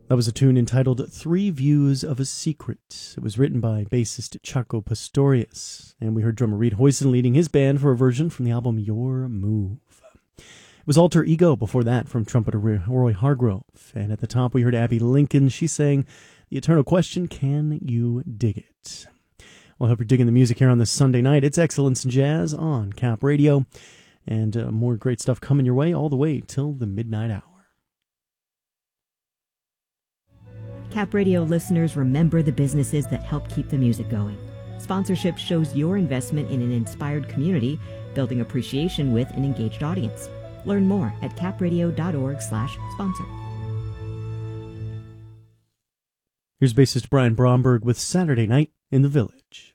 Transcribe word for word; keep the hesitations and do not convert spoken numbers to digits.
That was a tune entitled Three Views of a Secret. It was written by bassist Chaco Pastorius, and we heard drummer Reed Hoyson leading his band for a version from the album Your Move. It was Alter Ego before that from trumpeter Roy Hargrove, and at the top we heard Abby Lincoln. She sang The Eternal Question, Can You Dig It? Well, I hope you're digging the music here on this Sunday night. It's Excellence in Jazz on Cap Radio, and uh, more great stuff coming your way all the way till the midnight hour. Cap Radio listeners, remember the businesses that help keep the music going. Sponsorship shows your investment in an inspired community, building appreciation with an engaged audience. Learn more at capradio.org slash sponsor. Here's bassist Brian Bromberg with Saturday Night in the Village.